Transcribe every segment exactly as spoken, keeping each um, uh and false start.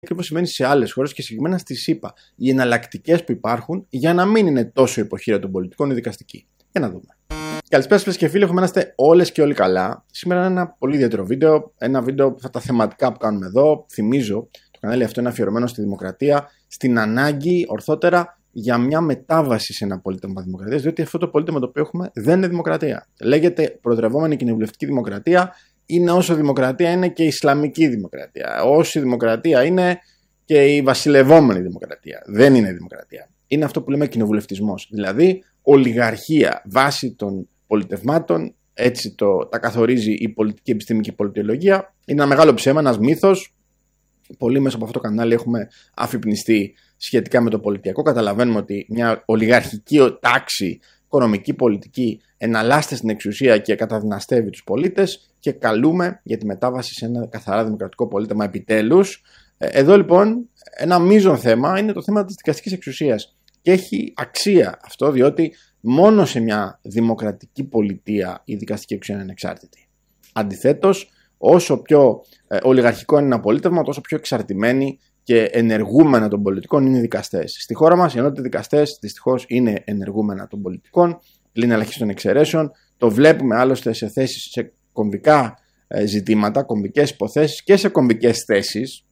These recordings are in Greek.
ακριβώς συμβαίνει σε άλλες χώρες και συγκεκριμένα στη ΣΥΠΑ. Οι εναλλακτικές που υπάρχουν για να μην είναι τόσο υποχείρα των πολιτικών είναι δικαστική. Για να δούμε. Καλησπέρα σας και φίλοι, έχουμε να είστε όλες και όλοι καλά. Σήμερα είναι ένα πολύ ιδιαίτερο βίντεο. Ένα βίντεο που θα τα θεματικά που κάνουμε εδώ. Θυμίζω, το κανάλι αυτό είναι αφιερωμένο στη δημοκρατία, στην ανάγκη ορθότερα για μια μετάβαση σε ένα πολίτευμα δημοκρατίας, διότι αυτό το πολίτευμα το οποίο έχουμε δεν είναι δημοκρατία. Λέγεται προεδρευόμενη κοινοβουλευτική δημοκρατία. Είναι όσο δημοκρατία είναι και η Ισλαμική δημοκρατία. Όσο η δημοκρατία είναι και η βασιλευόμενη δημοκρατία. Δεν είναι δημοκρατία. Είναι αυτό που λέμε κοινοβουλευτισμός. Δηλαδή, ολιγαρχία βάσει των πολιτευμάτων, έτσι το, τα καθορίζει η πολιτική επιστήμη και η πολιτιολογία. Είναι ένα μεγάλο ψέμα, ένας μύθος. Πολλοί μέσα από αυτό το κανάλι έχουμε αφυπνιστεί σχετικά με το πολιτιακό. Καταλαβαίνουμε ότι μια ολιγαρχική τάξη, οικονομική, πολιτική, εναλλάσσεται στην εξουσία και καταδυναστεύει τους πολίτες και καλούμε για τη μετάβαση σε ένα καθαρά δημοκρατικό πολίτευμα επιτέλους. Εδώ λοιπόν ένα μείζον θέμα είναι το θέμα της δικαστικής εξουσίας. Και έχει αξία αυτό, διότι μόνο σε μια δημοκρατική πολιτεία η δικαστική εξουσία είναι ανεξάρτητη. Αντιθέτως, όσο πιο ε, ολιγαρχικό είναι ένα πολίτευμα, τόσο πιο εξαρτημένοι και ενεργούμενα των πολιτικών είναι οι δικαστές. Στη χώρα μας, οι ενότητες δικαστές δυστυχώς είναι ενεργούμενα των πολιτικών, πλην ελαχίστων εξαιρέσεων. Το βλέπουμε άλλωστε σε θέσεις, σε κομβικά ε, ζητήματα, κομβικές υποθέσεις και σε κομβικές θέσεις.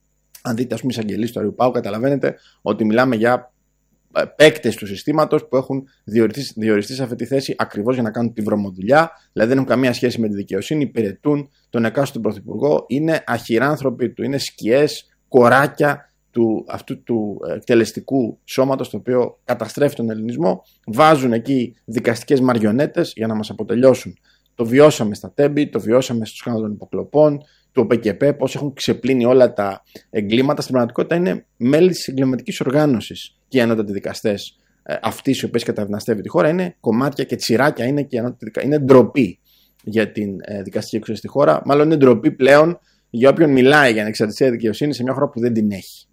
Αν δείτε, ας πούμε, εισαγγελείς του Αριουπάγου, καταλαβαίνετε ότι μιλάμε για παίκτες του συστήματος που έχουν διοριστεί, διοριστεί σε αυτή τη θέση ακριβώς για να κάνουν τη βρωμοδουλειά, δηλαδή δεν έχουν καμία σχέση με τη δικαιοσύνη, υπηρετούν τον εκάστοτε πρωθυπουργό, είναι αχυράνθρωποι του, είναι σκιές, κοράκια του, αυτού του εκτελεστικού σώματος το οποίο καταστρέφει τον ελληνισμό, βάζουν εκεί δικαστικές μαριονέτες για να μας αποτελειώσουν. Το βιώσαμε στα Τέμπη, το βιώσαμε στο σκάνδαλο των υποκλοπών, του ΟΠΕΚΕΠΕ, πώς έχουν ξεπλύνει όλα τα εγκλήματα. Στην πραγματικότητα είναι μέλη της εγκληματικής οργάνωσης και οι ανώτατοι δικαστές αυτοί οι οποίοι καταδυναστεύει τη χώρα. Είναι κομμάτια και τσιράκια, είναι και ανώτατοι δικαστές. Είναι ντροπή για την δικαστική εξουσία στη χώρα. Μάλλον είναι ντροπή πλέον για όποιον μιλάει για ανεξαρτησία δικαιοσύνη σε μια χώρα που δεν την έχει.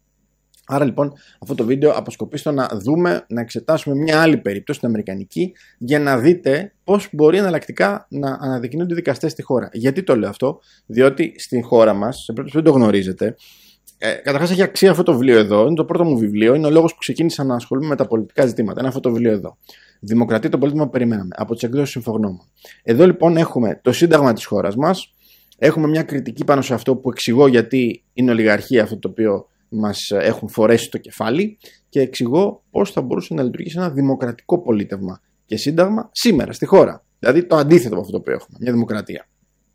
Άρα λοιπόν αυτό το βίντεο αποσκοπεί στο να δούμε, να εξετάσουμε μια άλλη περίπτωση, την αμερικανική, για να δείτε πώς μπορεί εναλλακτικά να αναδεικνύονται οι δικαστές στη χώρα. Γιατί το λέω αυτό? Διότι στην χώρα μας, σε περίπτωση που δεν το γνωρίζετε, ε, καταρχάς έχει αξία αυτό το βιβλίο εδώ, είναι το πρώτο μου βιβλίο, είναι ο λόγος που ξεκίνησα να ασχολούμαι με τα πολιτικά ζητήματα. Είναι αυτό το βιβλίο εδώ. Δημοκρατία, το πολίτευμα που περιμέναμε, από τις εκδόσεις Συμφογνώμων. Εδώ λοιπόν έχουμε το Σύνταγμα της χώρας μας, έχουμε μια κριτική πάνω σε αυτό που εξηγώ γιατί είναι ολιγαρχία αυτό το οποίο μας έχουν φορέσει στο κεφάλι και εξηγώ πώς θα μπορούσε να λειτουργήσει ένα δημοκρατικό πολίτευμα και σύνταγμα σήμερα στη χώρα. Δηλαδή το αντίθετο από αυτό το οποίο έχουμε, μια δημοκρατία.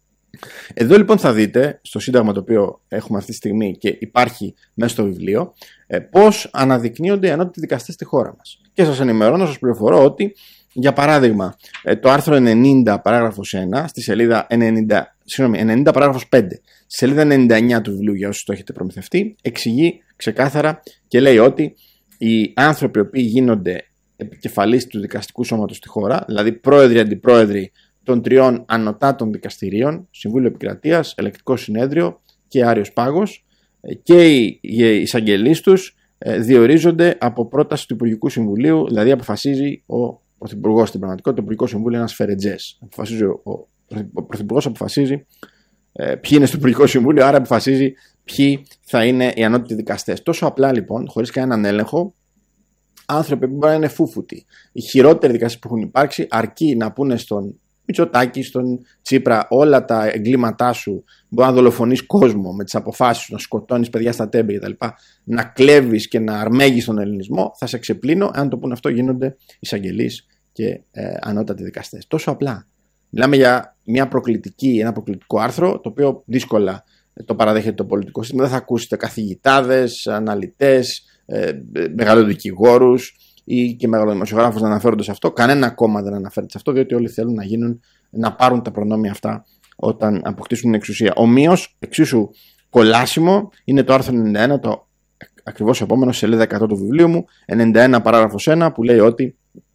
Εδώ λοιπόν θα δείτε στο σύνταγμα το οποίο έχουμε αυτή τη στιγμή και υπάρχει μέσα στο βιβλίο πώς αναδεικνύονται οι ανώτατοι δικαστές στη χώρα μας. Και σας ενημερώνω, σας πληροφορώ ότι για παράδειγμα το άρθρο ενενήντα παράγραφος ένα στη σελίδα ενενήντα, συγγνώμη, ενενήντα παράγραφος πέντε στη σελίδα ενενήντα εννιά του βιβλίου για όσους το έχετε προμηθευτεί εξηγεί ξεκάθαρα και λέει ότι οι άνθρωποι οι οποίοι γίνονται επικεφαλής του δικαστικού σώματος στη χώρα, δηλαδή πρόεδροι, αντιπρόεδροι των τριών ανωτάτων δικαστηρίων, Συμβούλιο Επικρατείας, Ελεκτικό Συνέδριο και Άριος Πάγος, και οι εισαγγελείς τους διορίζονται από πρόταση του Υπουργικού Συμβουλίου, δηλαδή αποφασίζει ο Πρωθυπουργός. Στην πραγματικότητα, το Υπουργικό Συμβούλιο είναι ένας φερετζές. Αποφασίζει ο, ο Πρωθυπουργός αποφασίζει ε, ποιοι είναι στο Υπουργικό Συμβούλιο, άρα αποφασίζει ποιοι θα είναι οι ανώτατοι δικαστές. Τόσο απλά λοιπόν, χωρίς κανέναν έλεγχο, άνθρωποι που μπορεί να είναι φούφουτοι, οι χειρότεροι δικαστές που έχουν υπάρξει, αρκεί να πούνε στον Μητσοτάκη, στον Τσίπρα, όλα τα εγκλήματά σου, μπορεί να δολοφονείς κόσμο με τις αποφάσεις σου, να σκοτώνεις παιδιά στα Τέμπη κτλ., να κλέβεις και να αρμέγεις τον ελληνισμό, θα σε ξεπλύνω. Αν το πούνε αυτό, γίνονται εισαγγελείς και ε, ανώτατοι δικαστές. Τόσο απλά. Μιλάμε για μια προκλητική, ένα προκλητικό άρθρο, το οποίο δύσκολα το παραδέχεται το πολιτικό σύστημα. Δεν θα ακούσετε καθηγητάδες, αναλυτές, ε, μεγαλοδικηγόρους ή και μεγαλοδημοσιογράφους να αναφέρονται σε αυτό. Κανένα κόμμα δεν αναφέρεται σε αυτό, διότι όλοι θέλουν να γίνουν, να πάρουν τα προνόμια αυτά όταν αποκτήσουν την εξουσία. Ομοίως, εξίσου κολάσιμο είναι το άρθρο ενενήντα ένα, το ακριβώς επόμενο, σελίδα εκατό του βιβλίου μου, ενενήντα ένα παράγραφος ένα, που λέει ότι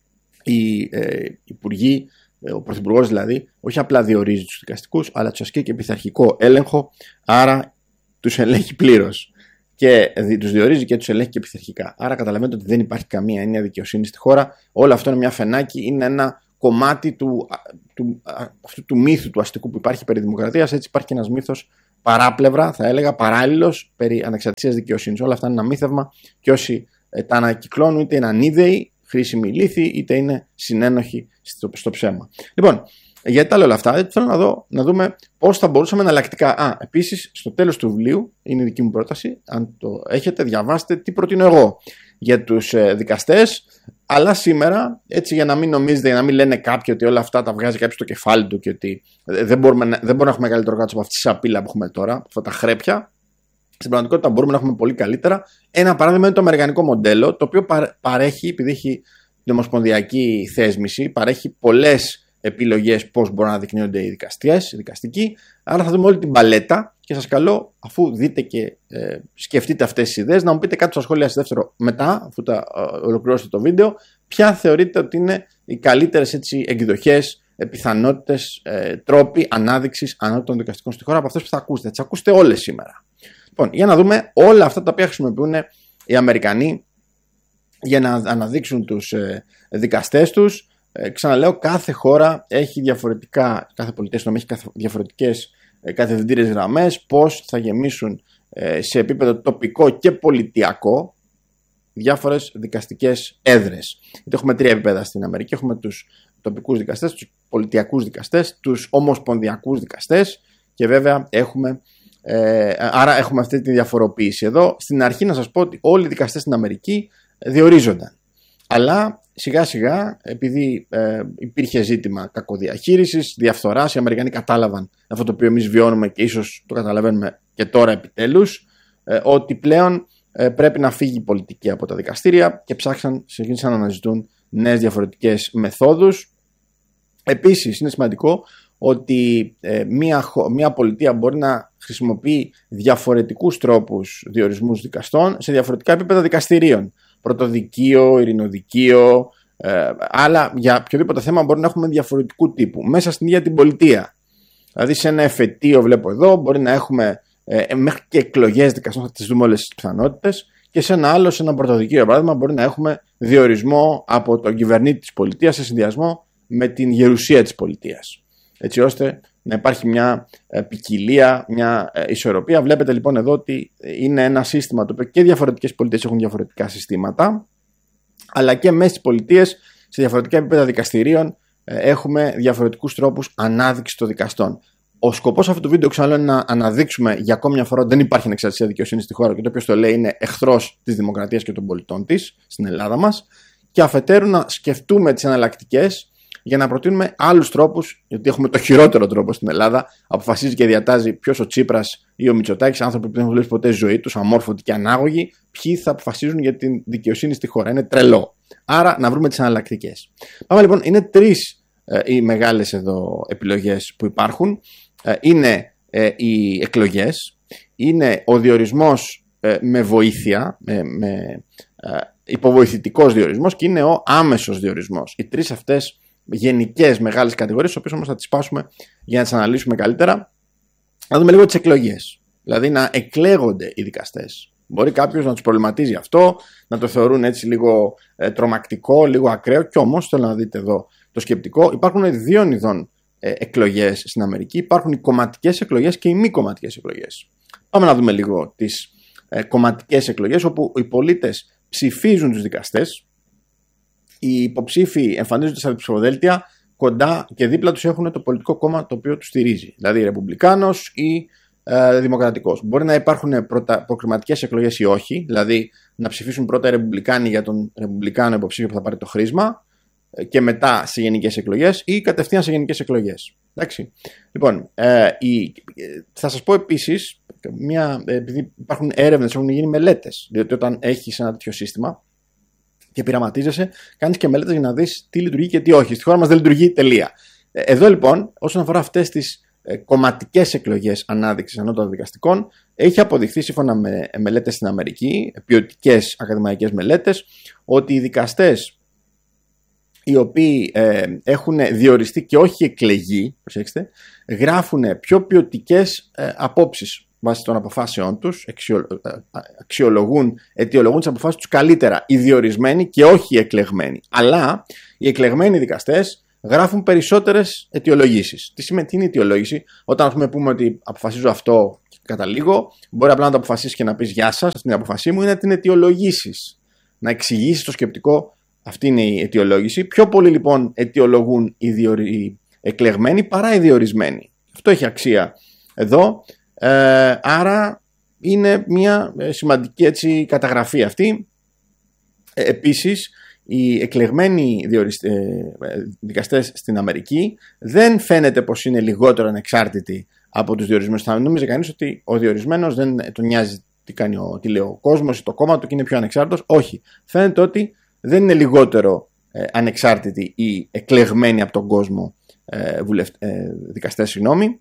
οι ε, υπουργοί, ο πρωθυπουργός δηλαδή, όχι απλά διορίζει τους δικαστικούς, αλλά τους ασκεί και πειθαρχικό έλεγχο, άρα τους ελέγχει πλήρως. Και τους διορίζει και τους ελέγχει και πειθαρχικά. Άρα καταλαβαίνετε ότι δεν υπάρχει καμία έννοια δικαιοσύνη στη χώρα. Όλο αυτό είναι μια φενάκι, είναι ένα κομμάτι του, του, αυτού του μύθου του αστικού που υπάρχει περί δημοκρατίας. Έτσι υπάρχει και ένας μύθος παράπλευρα, θα έλεγα, παράλληλος περί ανεξαρτησίας δικαιοσύνης. Όλα αυτά είναι ένα μύθευμα και όσοι ε, τα ανακυκλώνουν είτε είναι ανίδεοι, χρήσιμοι λύθοι, είτε είναι συνένοχοι στο, στο ψέμα. Λοιπόν, γιατί τα λέω όλα αυτά, γιατί θέλω να, δω, να δούμε πώς θα μπορούσαμε εναλλακτικά. Α, επίσης, στο τέλος του βιβλίου, είναι η δική μου πρόταση, αν το έχετε, διαβάστε τι προτείνω εγώ για τους ε, δικαστές. Αλλά σήμερα, έτσι για να μην νομίζετε, για να μην λένε κάποιοι ότι όλα αυτά τα βγάζει κάποιο στο κεφάλι του και ότι δεν μπορούμε, δεν μπορούμε να έχουμε καλύτερο κάτσο από αυτή τη σαπίλα που έχουμε τώρα, αυτά τα χρέπια. Στην πραγματικότητα μπορούμε να έχουμε πολύ καλύτερα. Ένα παράδειγμα είναι το αμερικανικό μοντέλο, το οποίο παρέχει, επειδή έχει ομοσπονδιακή θέσμηση, παρέχει πολλές επιλογές πώς μπορούν να δεικνύονται οι δικαστές, οι δικαστικοί. Άρα θα δούμε όλη την παλέτα και σας καλώ, αφού δείτε και ε, σκεφτείτε αυτές τις ιδέες, να μου πείτε κάτι στα σχόλια στο δεύτερο μετά, αφού τα ε, ολοκληρώσετε το βίντεο, ποια θεωρείτε ότι είναι οι καλύτερες έτσι, εκδοχές, ε, πιθανότητες, ε, τρόποι ανάδειξης ανώτατων δικαστικών στη χώρα από αυτές που θα ακούσετε. Θα τις ακούσετε όλες σήμερα. Λοιπόν, για να δούμε όλα αυτά τα οποία χρησιμοποιούν οι Αμερικανοί για να αναδείξουν τους ε, δικαστές τους. Ε, ξαναλέω, κάθε χώρα έχει διαφορετικά, κάθε πολιτεία έχει διαφορετικές ε, κατευθυντήριες γραμμές, πώς θα γεμίσουν ε, σε επίπεδο τοπικό και πολιτιακό διάφορες δικαστικές έδρες. Γιατί έχουμε τρία επίπεδα στην Αμερική. Έχουμε τους τοπικούς δικαστές, τους πολιτιακούς δικαστές, τους ομοσπονδιακούς δικαστές και βέβαια έχουμε, ε, άρα έχουμε αυτή τη διαφοροποίηση εδώ. Στην αρχή να σας πω ότι όλοι οι δικαστές στην Αμερική διορίζονταν. Αλλά σιγά σιγά, επειδή ε, υπήρχε ζήτημα κακοδιαχείρισης, διαφθοράς, οι Αμερικανοί κατάλαβαν αυτό το οποίο εμείς βιώνουμε και ίσως το καταλαβαίνουμε και τώρα επιτέλους, ε, ότι πλέον ε, πρέπει να φύγει η πολιτική από τα δικαστήρια και ψάξαν, ξεκίνησαν να αναζητούν νέες διαφορετικές μεθόδους. Επίσης, είναι σημαντικό ότι ε, μια, μια πολιτεία μπορεί να χρησιμοποιεί διαφορετικούς τρόπους διορισμούς δικαστών σε διαφορετικά επίπεδα δικαστηρίων. Πρωτοδικείο, ειρηνοδικείο, ε, αλλά για οποιοδήποτε θέμα μπορεί να έχουμε διαφορετικού τύπου μέσα στην ίδια την πολιτεία. Δηλαδή, σε ένα εφετείο, βλέπω εδώ, μπορεί να έχουμε ε, μέχρι και εκλογές δικαστών, θα τις δούμε όλες τις πιθανότητες, και σε ένα άλλο, σε ένα πρωτοδικείο, για παράδειγμα, μπορεί να έχουμε διορισμό από τον κυβερνήτη της πολιτείας σε συνδυασμό με την γερουσία της πολιτείας. Έτσι ώστε να υπάρχει μια ε, ποικιλία, μια ε, ισορροπία. Βλέπετε λοιπόν εδώ ότι είναι ένα σύστημα το οποίο και διαφορετικές πολιτείες έχουν διαφορετικά συστήματα, αλλά και μέσα στις πολιτείες, σε διαφορετικά επίπεδα δικαστηρίων, ε, έχουμε διαφορετικούς τρόπους ανάδειξης των δικαστών. Ο σκοπός αυτού του βίντεο, ξαναλέω, είναι να αναδείξουμε για ακόμη μια φορά ότι δεν υπάρχει ανεξαρτησία δικαιοσύνης στη χώρα και το οποίο το λέει είναι εχθρός της δημοκρατίας και των πολιτών της στην Ελλάδα μας. Και αφετέρου να σκεφτούμε τις εναλλακτικές για να προτείνουμε άλλους τρόπους, γιατί έχουμε το χειρότερο τρόπο στην Ελλάδα. Αποφασίζει και διατάζει ποιος ο Τσίπρας ή ο Μητσοτάκης, άνθρωποι που δεν έχουν δουλέψει ποτέ στη ζωή τους, αμόρφωτοι και ανάγωγοι, ποιοι θα αποφασίζουν για την δικαιοσύνη στη χώρα. Είναι τρελό. Άρα να βρούμε τις εναλλακτικές. Πάμε λοιπόν, είναι τρεις ε, οι μεγάλες εδώ επιλογές που υπάρχουν. Ε, είναι ε, οι εκλογές, είναι ο διορισμός ε, με βοήθεια, με, με ε, υποβοηθητικός διορισμός και είναι ο άμεσος διορισμός. Οι τρεις αυτές γενικές μεγάλες κατηγορίες, τις οποίες όμως θα τις σπάσουμε για να τις αναλύσουμε καλύτερα. Να δούμε λίγο τις εκλογές. Δηλαδή να εκλέγονται οι δικαστές. Μπορεί κάποιος να τους προβληματίζει αυτό, να το θεωρούν έτσι λίγο ε, τρομακτικό, λίγο ακραίο, και όμως θέλω να δείτε εδώ το σκεπτικό. Υπάρχουν δύο ειδών ε, εκλογές στην Αμερική. Υπάρχουν οι κομματικές εκλογές και οι μη κομματικές εκλογές. Πάμε να δούμε λίγο τις ε, κομματικές εκλογές, όπου οι πολίτες ψηφίζουν τους δικαστές. Οι υποψήφοι εμφανίζονται στα ψηφοδέλτια, κοντά και δίπλα τους έχουν το πολιτικό κόμμα το οποίο τους στηρίζει. Δηλαδή Ρεπουμπλικάνος ή ε, Δημοκρατικός. Μπορεί να υπάρχουν πρωτα, προκριματικές εκλογές ή όχι, δηλαδή να ψηφίσουν πρώτα οι Ρεπουμπλικάνοι για τον Ρεπουμπλικάνο υποψήφιο που θα πάρει το χρήσμα και μετά σε γενικές εκλογές ή κατευθείαν σε γενικές εκλογές. Εντάξει. Λοιπόν, ε, η, θα σας πω επίσης, μια, επειδή υπάρχουν έρευνες, έχουν γίνει μελέτες, διότι όταν έχεις ένα τέτοιο σύστημα και πειραματίζεσαι, κάνεις και μελέτες για να δεις τι λειτουργεί και τι όχι. Στη χώρα μας δεν λειτουργεί, τελεία. Εδώ λοιπόν, όσον αφορά αυτές τις ε, κομματικές εκλογές ανάδειξης ανώτατων δικαστικών, έχει αποδειχθεί σύμφωνα με μελέτες στην Αμερική, ποιοτικές ακαδημαϊκές μελέτες, ότι οι δικαστές οι οποίοι ε, έχουν διοριστεί και όχι εκλεγεί, προσέξτε, γράφουν πιο ποιοτικές ε, απόψεις βάσει των αποφάσεών τους, αξιολογούν, αιτιολογούν τις αποφάσεις τους καλύτερα οι διορισμένοι και όχι οι εκλεγμένοι. Αλλά οι εκλεγμένοι δικαστές γράφουν περισσότερες αιτιολογήσεις. Τι σημαίνει, τι είναι η αιτιολόγηση? Όταν ας πούμε πούμε ότι αποφασίζω αυτό και καταλήγω, μπορεί απλά να το αποφασίσεις και να πεις γεια σας, αυτή είναι η αποφασή μου, είναι να την αιτιολογήσεις. Να εξηγήσεις το σκεπτικό, αυτή είναι η αιτιολόγηση. Πιο πολλοί λοιπόν αιτιολογούν οι, διορι... οι εκλεγμένοι παρά οι διορισμένοι. Αυτό έχει αξία εδώ. Ε, άρα είναι μια σημαντική έτσι, καταγραφή αυτή. Ε, επίσης, οι εκλεγμένοι διοριστε... δικαστές στην Αμερική δεν φαίνεται πως είναι λιγότερο ανεξάρτητοι από τους διορισμένους. Θα νόμιζε κανείς ότι ο διορισμένος δεν τον νοιάζει τι, κάνει ο, τι λέει ο κόσμος ή το κόμμα του και είναι πιο ανεξάρτητος. Όχι. Φαίνεται ότι δεν είναι λιγότερο ε, ανεξάρτητοι οι εκλεγμένοι από τον κόσμο ε, βουλευ... ε, δικαστές. Συγγνώμη.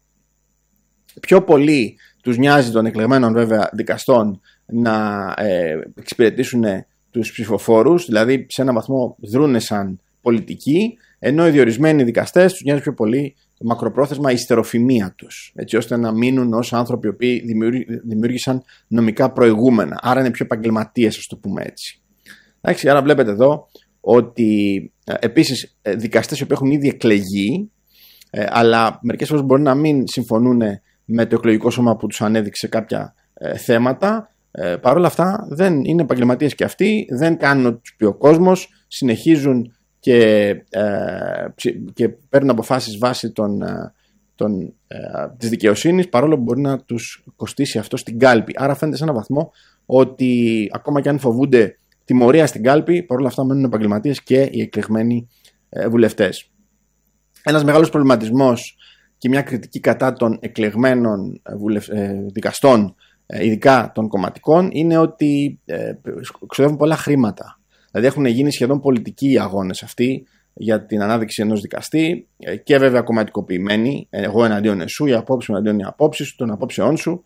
Πιο πολύ τους νοιάζει των εκλεγμένων βέβαια δικαστών να ε, εξυπηρετήσουν τους ψηφοφόρους, δηλαδή σε έναν βαθμό δρούνε σαν πολιτικοί, ενώ οι διορισμένοι δικαστές τους νοιάζει πιο πολύ μακροπρόθεσμα η ιστεροφημία τους, έτσι ώστε να μείνουν ως άνθρωποι οι οποίοι δημιούργησαν νομικά προηγούμενα, άρα είναι πιο επαγγελματίες, ας το πούμε έτσι. Εντάξει, άρα βλέπετε εδώ ότι ε, επίσης ε, δικαστές οι οποίοι έχουν ήδη εκλεγεί, ε, αλλά μερικές φορές μπορεί να μην συμφωνούν με το εκλογικό σώμα που τους ανέδειξε κάποια ε, θέματα. Ε, Παρ' όλα αυτά δεν είναι επαγγελματίες και αυτοί, δεν κάνουν ό,τι τους πει ο κόσμος, συνεχίζουν και, ε, και παίρνουν αποφάσεις βάσει των, των, ε, της δικαιοσύνης, παρόλο που μπορεί να τους κοστίσει αυτό στην κάλπη. Άρα φαίνεται σε έναν βαθμό ότι ακόμα και αν φοβούνται τιμωρία στην κάλπη, παρ' όλα αυτά μένουν επαγγελματίες και οι εκλεγμένοι ε, βουλευτές. Ένας μεγάλος προβληματισμός και μια κριτική κατά των εκλεγμένων βουλευ... ε, δικαστών, ειδικά των κομματικών, είναι ότι ε, ξοδεύουν πολλά χρήματα. Δηλαδή έχουν γίνει σχεδόν πολιτικοί οι αγώνες αυτοί για την ανάδειξη ενός δικαστή ε, και βέβαια κομματικοποιημένοι, εγώ εναντίον εσού, η απόψη μου εναντίον η απόψη σου, των απόψεών σου.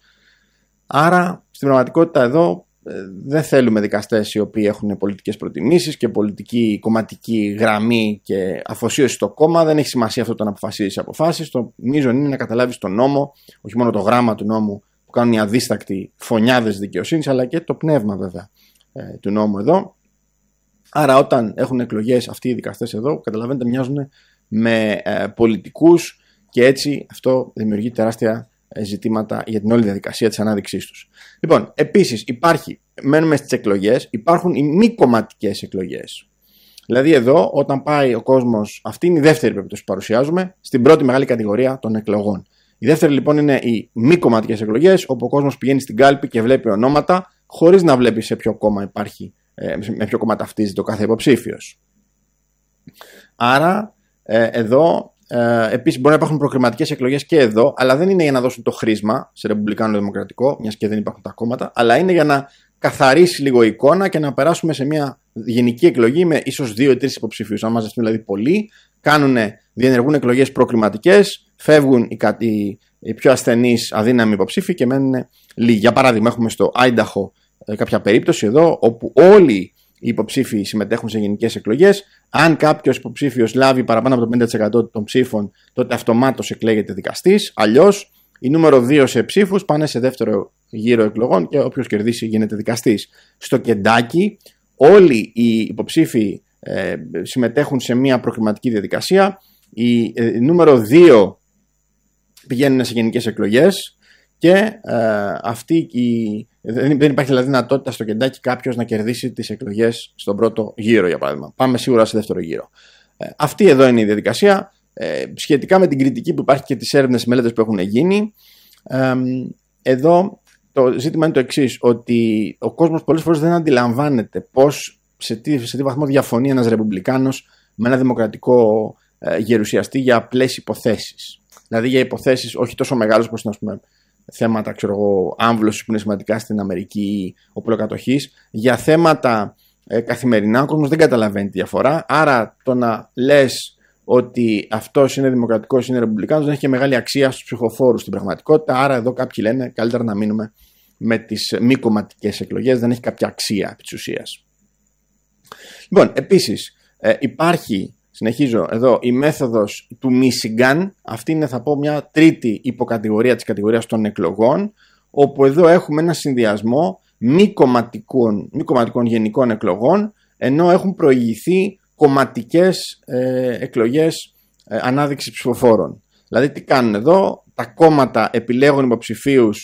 Άρα στην πραγματικότητα εδώ ε, δεν θέλουμε δικαστές οι οποίοι έχουν πολιτικές προτιμήσεις και πολιτική κομματική γραμμή και αφοσίωση στο κόμμα. Δεν έχει σημασία αυτό το να αποφασίζεις αποφάσεις. Το μείζον είναι να καταλάβεις τον νόμο, όχι μόνο το γράμμα του νόμου που κάνουν οι αδίστακτοι φωνιάδες δικαιοσύνης, αλλά και το πνεύμα βέβαια ε, του νόμου εδώ. Άρα όταν έχουν εκλογές αυτοί οι δικαστές εδώ, καταλαβαίνετε, μοιάζουν με ε, πολιτικούς και έτσι αυτό δημιουργεί τεράστια ε, ζητήματα για την όλη διαδικασία της ανάδειξής τους. Λοιπόν, επίσης υπάρχει, μένουμε στις εκλογές, υπάρχουν οι μη κομματικές εκλογές. Δηλαδή εδώ όταν πάει ο κόσμος, αυτή είναι η δεύτερη περίπτωση που παρουσιάζουμε, στην πρώτη μεγάλη κατηγορία των εκλογών. Η δεύτερη λοιπόν είναι οι μη κομματικές εκλογές, όπου ο κόσμος πηγαίνει στην κάλπη και βλέπει ονόματα, χωρίς να βλέπει σε ποιο κόμμα υπάρχει, με ποιο κόμμα ταυτίζεται ο κάθε υποψήφιος. Άρα ε, εδώ ε, επίσης μπορεί να υπάρχουν προκριματικές εκλογές και εδώ, αλλά δεν είναι για να δώσουν το χρήσμα σε ρεπουμπλικάνο δημοκρατικό, μιας και δεν υπάρχουν τα κόμματα, αλλά είναι για να καθαρίσει λίγο η εικόνα και να περάσουμε σε μια γενική εκλογή με ίσως δύο ή τρεις υποψηφίους. Αν μαζευτούν δηλαδή πολλοί, κάνουν, διενεργούν εκλογές προκριματικές, φεύγουν οι, οι, οι πιο ασθενείς αδύναμοι υποψήφοι και μένουν λίγοι. Για παράδειγμα, έχουμε στο Άινταχο ε, κάποια περίπτωση εδώ, όπου όλοι οι υποψήφοι συμμετέχουν σε γενικές εκλογές. Αν κάποιος υποψήφιος λάβει παραπάνω από το πενήντα τοις εκατό των ψήφων, τότε αυτομάτως εκλέγεται δικαστής. Αλλιώς, οι νούμερο δύο σε ψήφους πάνε σε δεύτερο γύρο εκλογών και όποιος κερδίσει γίνεται δικαστής. Στο Κεντάκι, όλοι οι υποψήφοι ε, συμμετέχουν σε μια προκριματική διαδικασία. Οι ε, νούμερο δύο πηγαίνουν σε γενικές εκλογές και ε, αυτή η, δεν, δεν υπάρχει δηλαδή δυνατότητα στο Κεντάκι κάποιος να κερδίσει τις εκλογές στον πρώτο γύρο, για παράδειγμα. Πάμε σίγουρα σε δεύτερο γύρο. Ε, αυτή εδώ είναι η διαδικασία. Ε, σχετικά με την κριτική που υπάρχει και τις έρευνες, μελέτες που έχουν γίνει, ε, εδώ το ζήτημα είναι το εξής, ότι ο κόσμος πολλές φορές δεν αντιλαμβάνεται πώς, σε τι, σε τι βαθμό διαφωνεί ένας ρεπουμπλικάνος με ένα δημοκρατικό ε, γερουσιαστή για απλές υποθέσεις. Δηλαδή για υποθέσεις όχι τόσο μεγάλες όπως είναι, ας πούμε, θέματα ξέρω εγώ, άμβλωσης που είναι σημαντικά στην Αμερική, οπλοκατοχής, για θέματα ε, καθημερινά ο κόσμος δεν καταλαβαίνει τη διαφορά. Άρα το να λες ότι αυτός είναι δημοκρατικός, είναι ρεπουμπλικάνος, δεν έχει και μεγάλη αξία στους ψηφοφόρους στην πραγματικότητα. Άρα εδώ κάποιοι λένε καλύτερα να μείνουμε με τις μη κομματικές εκλογές, δεν έχει κάποια αξία επί της ουσίας. Λοιπόν, επίσης ε, υπάρχει, συνεχίζω εδώ, η μέθοδος του Μίσιγκαν. Αυτή είναι, θα πω, μια τρίτη υποκατηγορία της κατηγορίας των εκλογών, όπου εδώ έχουμε ένα συνδυασμό μη κομματικών, μη κομματικών γενικών εκλογών, ενώ έχουν προηγηθεί κομματικές ε, εκλογές ε, ανάδειξη ψηφοφόρων. Δηλαδή τι κάνουν εδώ, τα κόμματα επιλέγουν υποψηφίους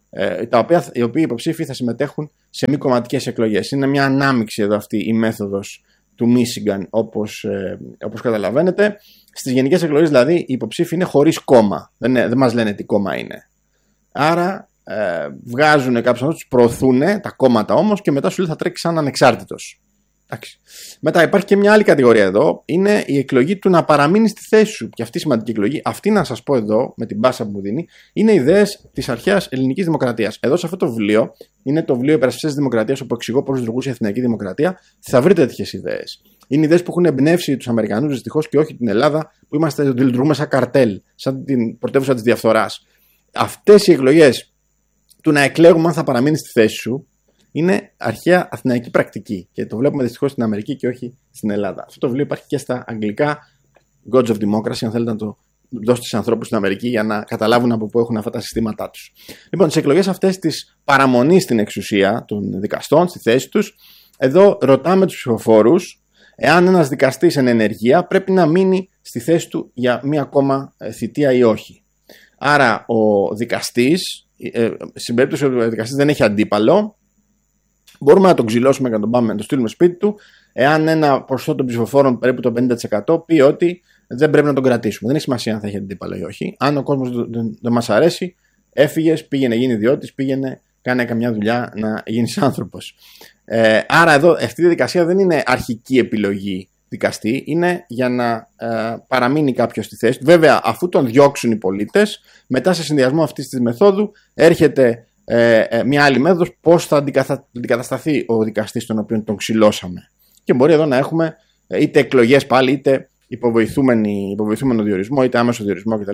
ε, τα οποία, οι οποίοι υποψήφοι θα συμμετέχουν σε μη κομματικές εκλογές. Είναι μια ανάμειξη εδώ αυτή η μέθοδος του Μίσιγκαν, όπως, ε, όπως καταλαβαίνετε. Στις γενικές εκλογές δηλαδή οι υποψήφοι είναι χωρίς κόμμα. Δεν, δεν μας λένε τι κόμμα είναι. Άρα ε, βγάζουν κάποιους ανθρώπους, τους προωθούν τα κόμματα όμως και μετά σου λέει θα τρέξει σαν ανεξάρτητος. Εντάξει. Μετά υπάρχει και μια άλλη κατηγορία εδώ. Είναι η εκλογή του να παραμείνει στη θέση σου. Και αυτή η σημαντική εκλογή, αυτή να σας πω εδώ, με την πάσα που μου δίνει, είναι ιδέες της αρχαίας ελληνικής δημοκρατίας. Εδώ σε αυτό το βιβλίο, είναι το βιβλίο Υπερασπιστές της Δημοκρατίας, όπου εξηγώ πώς λειτουργούσε η Αθηναϊκή Δημοκρατία, θα βρείτε τέτοιες ιδέες. Είναι ιδέες που έχουν εμπνεύσει τους Αμερικανούς δυστυχώς και όχι την Ελλάδα, που είμαστε, λειτουργούμε σαν καρτέλ, σαν την πρωτεύουσα της διαφθοράς. Αυτές οι εκλογές του να εκλέγουμε αν θα παραμείνει στη θέση σου, είναι αρχαία αθηναϊκή πρακτική και το βλέπουμε δυστυχώς στην Αμερική και όχι στην Ελλάδα. Αυτό το βιβλίο υπάρχει και στα αγγλικά, Gods of Democracy, αν θέλετε να το δώσετε στους ανθρώπους στην Αμερική για να καταλάβουν από πού έχουν αυτά τα συστήματά τους. Λοιπόν, τις εκλογές αυτές της παραμονής στην εξουσία των δικαστών, στη θέση τους, εδώ ρωτάμε τους ψηφοφόρους εάν ένας δικαστής εν ενεργεία πρέπει να μείνει στη θέση του για μία ακόμα θητεία ή όχι. Άρα ο δικαστής, στην περίπτωση ότι ο δικαστής δεν έχει αντίπαλο, μπορούμε να τον ξυλώσουμε και να τον πάμε να τον στείλουμε σπίτι του, εάν ένα ποσοστό των ψηφοφόρων, περίπου το πενήντα τοις εκατό, πει ότι δεν πρέπει να τον κρατήσουμε. Δεν έχει σημασία αν θα έχει αντίπαλο ή όχι. Αν ο κόσμος δεν μας αρέσει, έφυγες, πήγαινε, γίνει ιδιώτης, πήγαινε, κάνε καμιά δουλειά να γίνεις άνθρωπος. Ε, άρα εδώ αυτή η διαδικασία δεν είναι αρχική επιλογή δικαστή, είναι για να ε, παραμείνει κάποιος στη θέση του. Βέβαια, αφού τον διώξουν οι πολίτες, μετά σε συνδυασμό αυτής της μεθόδου έρχεται Ε, ε, μια άλλη μέθοδος πώς θα αντικατασταθεί ο δικαστής τον οποίο τον ξυλώσαμε. Και μπορεί εδώ να έχουμε ε, είτε εκλογές πάλι, είτε υποβοηθούμενο διορισμό, είτε άμεσο διορισμό κτλ.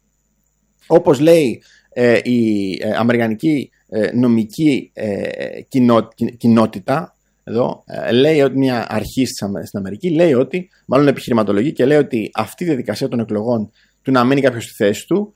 Όπως λέει ε, η ε, αμερικανική ε, νομική ε, κοινό, κοινότητα, εδώ, ε, λέει ότι μια αρχή στην Αμερική λέει ότι, μάλλον επιχειρηματολογεί και λέει ότι αυτή η διαδικασία των εκλογών του να μείνει κάποιος στη θέση του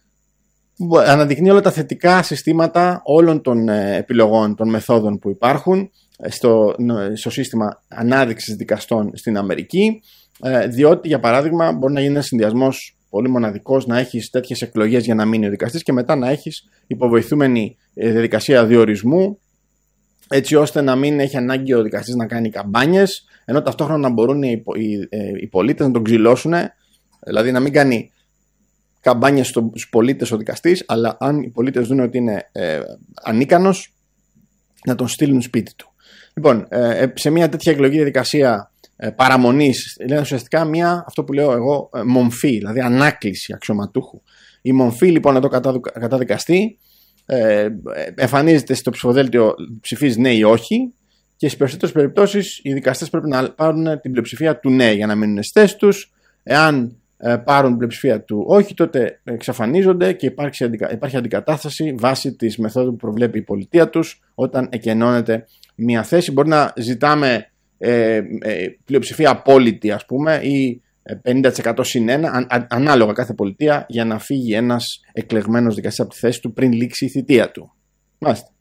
αναδεικνύει όλα τα θετικά συστήματα όλων των επιλογών, των μεθόδων που υπάρχουν στο, στο σύστημα ανάδειξης δικαστών στην Αμερική, διότι για παράδειγμα μπορεί να γίνει ένας συνδυασμός πολύ μοναδικός, να έχεις τέτοιες εκλογές για να μείνει ο δικαστής και μετά να έχεις υποβοηθούμενη διαδικασία διορισμού, έτσι ώστε να μην έχει ανάγκη ο δικαστής να κάνει καμπάνιες, ενώ ταυτόχρονα να μπορούν οι, οι, οι πολίτες να τον ξυλώσουν, δηλαδή να μην κάνει καμπάνια στους πολίτες ο δικαστής, αλλά αν οι πολίτες δουν ότι είναι ε, ανίκανος, να τον στείλουν σπίτι του. Λοιπόν, ε, σε μια τέτοια εκλογική διαδικασία ε, παραμονής, είναι ουσιαστικά μια, αυτό που λέω εγώ, ε, μομφή, δηλαδή ανάκληση αξιωματούχου. Η μομφή λοιπόν εδώ καταδικαστεί, ε, εμφανίζεται στο ψηφοδέλτιο, ψηφίζει ναι ή όχι, και στις περισσότερες περιπτώσεις οι δικαστές πρέπει να πάρουν την πλειοψηφία του ναι για να μείνουν στις θέσεις τους. Εάν πάρουν πλειοψηφία του όχι, τότε εξαφανίζονται και υπάρχει, αντικα... υπάρχει αντικατάσταση βάσει της μεθόδου που προβλέπει η πολιτεία τους όταν εκενώνεται μια θέση. Μπορεί να ζητάμε ε, ε, πλειοψηφία απόλυτη, ας πούμε, ή πενήντα τοις εκατό συν ένα, αν, α, ανάλογα κάθε πολιτεία, για να φύγει ένας εκλεγμένος δικαστής από τη θέση του πριν λήξει η θητεία του. Μάλιστα.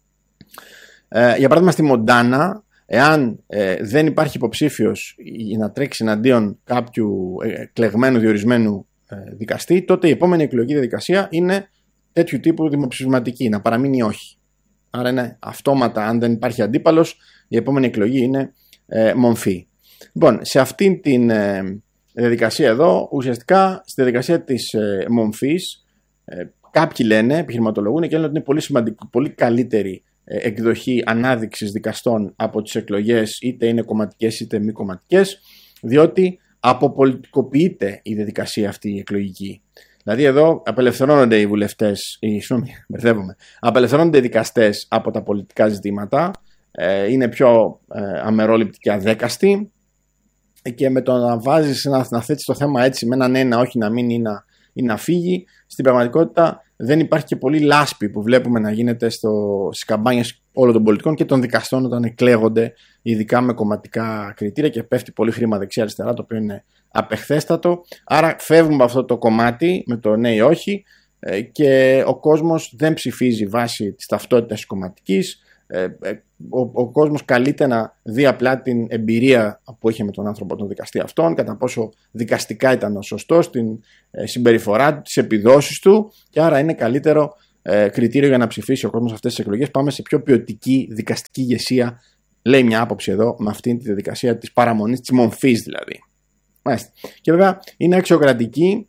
Ε, για παράδειγμα, στη Μοντάνα, εάν ε, δεν υπάρχει υποψήφιος για να τρέξει εναντίον κάποιου εκλεγμένου διορισμένου ε, δικαστή, τότε η επόμενη εκλογική διαδικασία είναι τέτοιου τύπου δημοψηφισματική, να παραμείνει όχι. Άρα είναι αυτόματα, αν δεν υπάρχει αντίπαλος, η επόμενη εκλογή είναι ε, μομφή. Λοιπόν, σε αυτήν την ε, διαδικασία εδώ, ουσιαστικά στη διαδικασία της ε, μομφής, ε, κάποιοι λένε, επιχειρηματολογούν και λένε ότι είναι πολύ σημαντική, πολύ καλύτερη εκδοχή ανάδειξης δικαστών από τις εκλογές, είτε είναι κομματικές είτε μη κομματικές, διότι αποπολιτικοποιείται η διαδικασία αυτή η εκλογική. Δηλαδή εδώ απελευθερώνονται οι βουλευτές, οι, συγγνώμη, μπερδεύομαι, απελευθερώνονται οι δικαστές από τα πολιτικά ζητήματα, ε, είναι πιο ε, αμερόληπτοι και αδέκαστοι, και με το να βάζεις να, να θέτεις το θέμα έτσι με ένα ναι, ένα όχι, να μείνει ή να, ή να φύγει, στην πραγματικότητα δεν υπάρχει και πολύ λάσπη που βλέπουμε να γίνεται στο, στις καμπάνιες όλων των πολιτικών και των δικαστών όταν εκλέγονται, ειδικά με κομματικά κριτήρια, και πέφτει πολύ χρήμα δεξιά-αριστερά, το οποίο είναι απεχθέστατο. Άρα φεύγουμε από αυτό το κομμάτι με το ναι ή όχι, και ο κόσμος δεν ψηφίζει βάσει της ταυτότητας κομματικής. Ο, ο κόσμος καλείται να δει απλά την εμπειρία που είχε με τον άνθρωπο, τον δικαστή αυτόν, κατά πόσο δικαστικά ήταν ο σωστός, την συμπεριφορά του, τις επιδόσεις του, και άρα είναι καλύτερο ε, κριτήριο για να ψηφίσει ο κόσμος αυτές τις εκλογές. Πάμε σε πιο ποιοτική δικαστική ηγεσία, λέει μια άποψη εδώ, με αυτή τη διαδικασία της παραμονής, της μομφής δηλαδή. Μάλιστα. Και βέβαια είναι αξιοκρατική,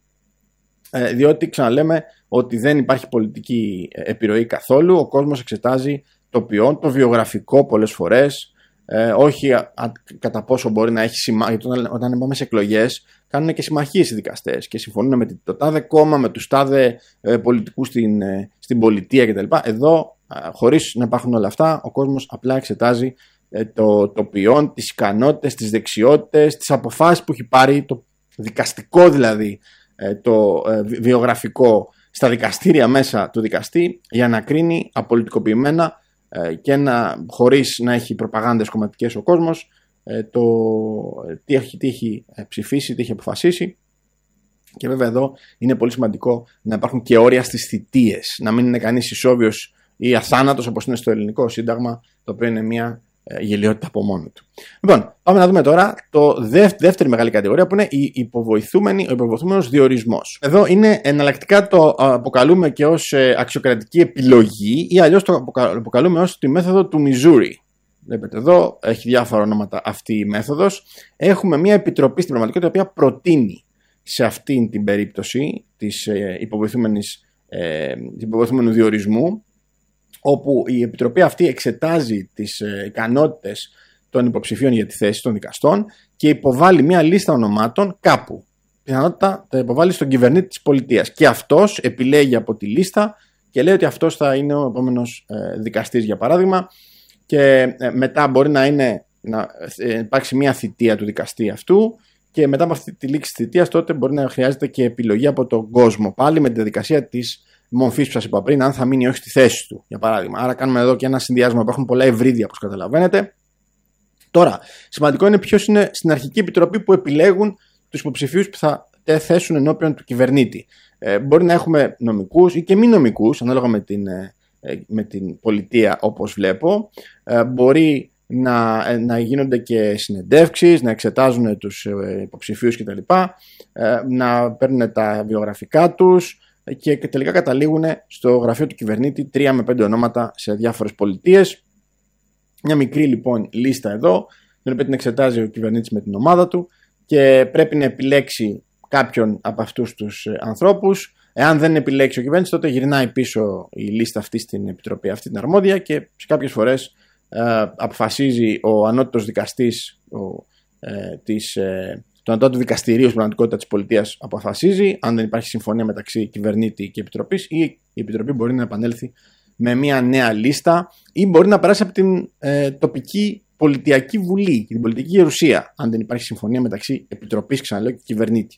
ε, διότι ξαναλέμε ότι δεν υπάρχει πολιτική επιρροή καθόλου. Ο κόσμος εξετάζει το ποιόν, το βιογραφικό πολλές φορές. Ε, όχι α, α, κατά πόσο μπορεί να έχει συμμαχίες. Όταν, όταν πάμε σε εκλογές, κάνουν και συμμαχίες οι δικαστές και συμφωνούν με το τάδε κόμμα, με τους τάδε ε, πολιτικούς στην, ε, στην πολιτεία κτλ. Εδώ, ε, χωρίς να υπάρχουν όλα αυτά, ο κόσμος απλά εξετάζει ε, το, το ποιόν, τις ικανότητες, τις δεξιότητες, τις αποφάσεις που έχει πάρει, το δικαστικό δηλαδή, ε, το ε, βιογραφικό στα δικαστήρια μέσα του δικαστή, για να κρίνει απολυτικοποιημένα και να, χωρίς να έχει προπαγάνδες κομματικές ο κόσμος, το τι έχει, τι έχει ψηφίσει, τι έχει αποφασίσει. Και βέβαια εδώ είναι πολύ σημαντικό να υπάρχουν και όρια στις θητείες, να μην είναι κανείς ισόβιος ή αθάνατος όπως είναι στο ελληνικό σύνταγμα, το οποίο είναι μια γελιότητα από μόνο του. Λοιπόν, πάμε να δούμε τώρα το δεύτερη μεγάλη κατηγορία, που είναι η υποβοηθούμενη, ο υποβοηθούμενος διορισμός. Εδώ είναι εναλλακτικά το αποκαλούμε και ως αξιοκρατική επιλογή, ή αλλιώς το αποκαλούμε ως τη μέθοδο του Μιζούρι. Βλέπετε εδώ, έχει διάφορα ονόματα αυτή η μέθοδος. Έχουμε μια επιτροπή στην πραγματικότητα, η οποία προτείνει σε αυτήν την περίπτωση της υποβοηθούμενης, ε, υποβοηθούμενου διορισμού, όπου η επιτροπή αυτή εξετάζει τις ε, ικανότητες των υποψηφίων για τη θέση των δικαστών και υποβάλλει μια λίστα ονομάτων κάπου. Πιθανότητα τα υποβάλλει στον κυβερνήτη της πολιτείας. Και αυτός επιλέγει από τη λίστα και λέει ότι αυτός θα είναι ο επόμενος ε, δικαστής, για παράδειγμα, και ε, μετά μπορεί να, είναι, να ε, υπάρξει μια θητεία του δικαστή αυτού, και μετά από αυτή τη λήξη της θητείας τότε μπορεί να χρειάζεται και επιλογή από τον κόσμο, πάλι με τη διαδικασία της μομφής που σας είπα πριν, αν θα μείνει ή όχι στη θέση του, για παράδειγμα. Άρα κάνουμε εδώ και ένα συνδυάσμα, υπάρχουν πολλά ευρύδια, όπως καταλαβαίνετε. Τώρα, σημαντικό είναι ποιος είναι στην αρχική επιτροπή που επιλέγουν τους υποψηφίους που θα θέσουν ενώπιον του κυβερνήτη. Ε, μπορεί να έχουμε νομικούς ή και μη νομικούς, ανάλογα με την, ε, με την πολιτεία, όπως βλέπω. Ε, μπορεί να, ε, να γίνονται και συνεντεύξεις, να εξετάζουν τους ε, υποψηφίους κτλ. Ε, να παίρνουν τα βιογραφικά τους, και τελικά καταλήγουν στο γραφείο του κυβερνήτη τρία με πέντε ονόματα σε διάφορες πολιτείες. Μια μικρή λοιπόν λίστα εδώ, την οποία την εξετάζει ο κυβερνήτης με την ομάδα του, και πρέπει να επιλέξει κάποιον από αυτούς τους ανθρώπους. Εάν δεν επιλέξει ο κυβερνήτης, τότε γυρνάει πίσω η λίστα αυτή στην επιτροπή αυτή την αρμόδια, και σε κάποιες φορές ε, αποφασίζει ο ανώτατος δικαστής ο, ε, της ε, το ανώτατο δικαστηρίο στην πραγματικότητα της πολιτείας αποφασίζει, αν δεν υπάρχει συμφωνία μεταξύ κυβερνήτη και επιτροπής, ή η επιτροπή μπορεί να επανέλθει με μια νέα λίστα, ή μπορεί να περάσει από την ε, τοπική πολιτιακή βουλή και την πολιτική γερουσία, αν δεν υπάρχει συμφωνία μεταξύ επιτροπής, ξαναλέω, και κυβερνήτη.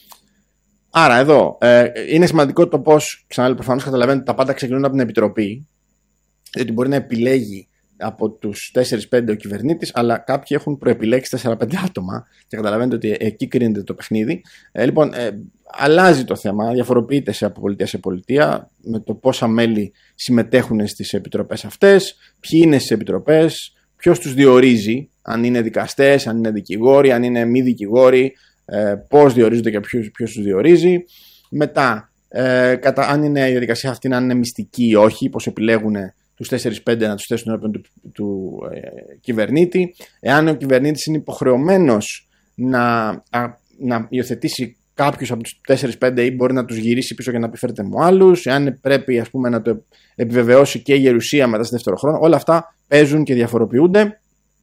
Άρα εδώ ε, είναι σημαντικό το πώς, ξαναλέω, προφανώς καταλαβαίνετε, τα πάντα ξεκινούν από την επιτροπή, διότι μπορεί να επιλέγει από τους τέσσερα πέντε ο κυβερνήτης, αλλά κάποιοι έχουν προεπιλέξει τέσσερα πέντε άτομα, και καταλαβαίνετε ότι εκεί κρίνεται το παιχνίδι. Ε, λοιπόν, ε, αλλάζει το θέμα, διαφοροποιείται σε από πολιτεία σε πολιτεία, με το πόσα μέλη συμμετέχουν στις επιτροπές αυτές, ποιοι είναι στις επιτροπές, ποιος τους διορίζει, αν είναι δικαστές, αν είναι δικηγόροι, αν είναι μη δικηγόροι, ε, πώς διορίζονται και ποιος, ποιος τους διορίζει. Μετά, ε, κατά, αν είναι η διαδικασία αυτή, αν είναι μυστική ή όχι, πώς επιλέγουν τους τέσσερα πέντε να τους θέσουν ενώπιον του, του ε, κυβερνήτη. Εάν ο κυβερνήτης είναι υποχρεωμένος να, α, να υιοθετήσει κάποιους από τους τέσσερα πέντε, ή μπορεί να τους γυρίσει πίσω για να επιφέρεται με άλλους, εάν πρέπει, ας πούμε, να το επιβεβαιώσει και η γερουσία μετά στο δεύτερο χρόνο, όλα αυτά παίζουν και διαφοροποιούνται.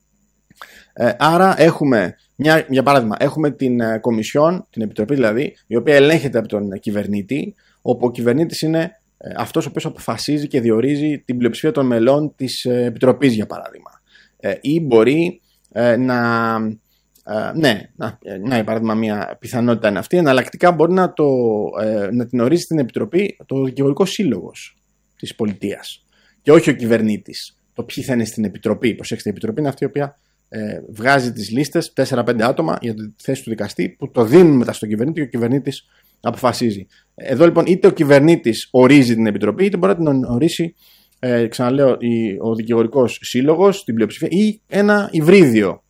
Ε, άρα έχουμε, μια, για παράδειγμα, έχουμε την ε, Κομισιόν, την Επιτροπή δηλαδή, η οποία ελέγχεται από τον κυβερνήτη, όπου ο κυβερνήτης είναι αυτός ο οποίος αποφασίζει και διορίζει την πλειοψηφία των μελών της Επιτροπής, για παράδειγμα. Ε, ή μπορεί ε, να... Ε, ναι, να, να, για παράδειγμα, μια πιθανότητα είναι αυτή. Εναλλακτικά μπορεί να, το, ε, να την ορίζει στην Επιτροπή το δικηγορικό σύλλογος της πολιτείας, και όχι ο κυβερνήτης. Το ποιοι θα είναι στην Επιτροπή. Προσέξτε, η Επιτροπή είναι αυτή η οποία ε, βγάζει τις λίστες, τέσσερα πέντε άτομα για τη θέση του δικαστή, που το δίνουν μετά στον κυβερνήτη και ο κυβερνήτης αποφασίζει. Εδώ λοιπόν είτε ο κυβερνήτης ορίζει την επιτροπή, είτε μπορεί να την ορίσει, ε, ξαναλέω, η, ο δικηγορικός σύλλογος, την πλειοψηφία, ή ένα υβρίδιο.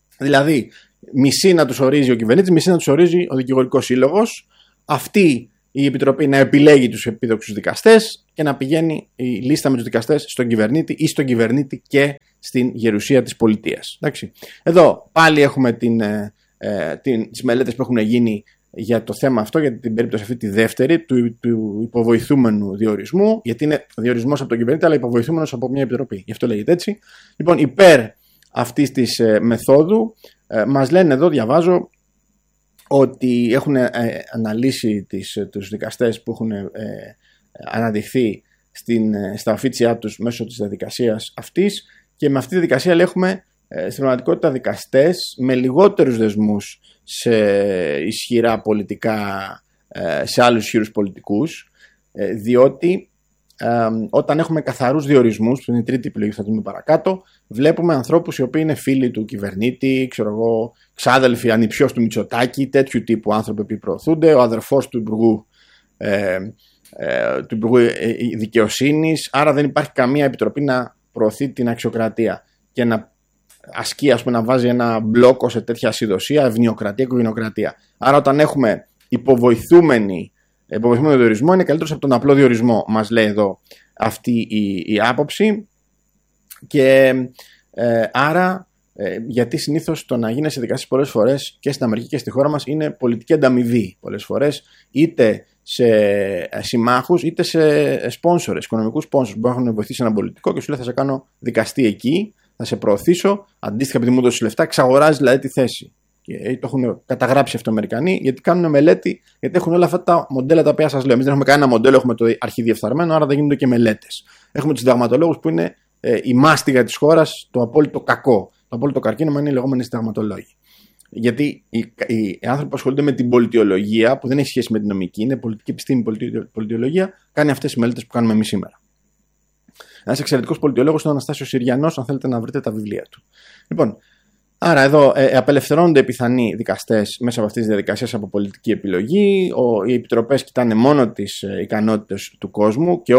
Δηλαδή, μισή να τους ορίζει ο κυβερνήτης, μισή να τους ορίζει ο δικηγορικός σύλλογος. Αυτοί η Επιτροπή να επιλέγει τους επίδοξους δικαστές και να πηγαίνει η λίστα με τους δικαστές στον κυβερνήτη ή στον κυβερνήτη και στην γερουσία της πολιτείας. Εντάξει. Εδώ πάλι έχουμε την, ε, την, τις μελέτες που έχουν γίνει για το θέμα αυτό, για την περίπτωση αυτή τη δεύτερη, του, του υποβοηθούμενου διορισμού, γιατί είναι διορισμός από τον κυβερνήτη, αλλά υποβοηθούμενος από μια επιτροπή. Γι' αυτό λέγεται έτσι. Λοιπόν, υπέρ αυτής της ε, μεθόδου, ε, μας λένε εδώ, διαβάζω, ότι έχουν ε, αναλύσει τις, τους δικαστές που έχουν ε, αναδειχθεί στην, ε, στα οφίτσια τους μέσω της διαδικασίας αυτής, και με αυτή τη διαδικασία έχουμε ε, στην πραγματικότητα δικαστές με λιγότερους δεσμούς σε ισχυρά πολιτικά, ε, σε άλλους ισχυρούς πολιτικούς, ε, διότι ε, όταν έχουμε καθαρούς διορισμούς, που είναι η τρίτη επιλογή που θα δούμε παρακάτω, βλέπουμε ανθρώπους οι οποίοι είναι φίλοι του κυβερνήτη, ξέρω εγώ, ξάδελφοι, ανιψιός του Μητσοτάκη, τέτοιου τύπου άνθρωποι που προωθούνται, ο αδερφός του Υπουργού, ε, ε, του Υπουργού Δικαιοσύνης. Άρα δεν υπάρχει καμία επιτροπή να προωθεί την αξιοκρατία και να ασκεί, ας πούμε, να βάζει ένα μπλόκο σε τέτοια ασυδοσία, ευνοιοκρατία, οικογενειοκρατία. Άρα όταν έχουμε υποβοηθούμενη υποβοηθούμενο διορισμό, είναι καλύτερος από τον απλό διορισμό, μας λέει εδώ αυτή η, η άποψη. Και ε, άρα, ε, γιατί συνήθως το να γίνει σε δικασίες πολλές φορές και στην Αμερική και στη χώρα μας είναι πολιτική ανταμοιβή πολλές φορές, είτε σε συμμάχους είτε σε σπόνσορες, οικονομικούς σπόνσορες που έχουν βοηθήσει έναν πολιτικό και σου λέει θα σε κάνω δικαστή εκεί, θα σε προωθήσω, αντίστοιχα επειδή μου έδωσες λεφτά, εξαγοράζει δηλαδή τη θέση. Και το έχουν καταγράψει αυτό οι Αμερικανοί, γιατί κάνουν μελέτη, γιατί έχουν όλα αυτά τα μοντέλα τα οποία σας λέω. Εμείς δεν έχουμε κανένα μοντέλο, έχουμε το αρχιδιεφθαρμένο, άρα δεν γίνονται και μελέτες. Έχουμε τους συνταγματολόγους που είναι ε, η μάστιγα της χώρας, το απόλυτο κακό. Το απόλυτο καρκίνωμα είναι οι λεγόμενοι συνταγματολόγοι. Γιατί οι, οι, οι άνθρωποι που ασχολούνται με την πολιτιολογία, που δεν έχει σχέση με την νομική, είναι πολιτική επιστήμη, πολιτι, πολιτιολογία, κάνει αυτές τις μελέτες που κάνουμε εμείς σήμερα. Ένας εξαιρετικός πολιτιολόγος είναι ο Αναστάσιος Συριανός, αν θέλετε να βρείτε τα βιβλία του. Λοιπόν, άρα εδώ ε, απελευθερώνονται οι πιθανοί δικαστές μέσα από αυτές τις διαδικασίες από πολιτική επιλογή. Ο, οι επιτροπές κοιτάνε μόνο τις ε, ικανότητες του κόσμου και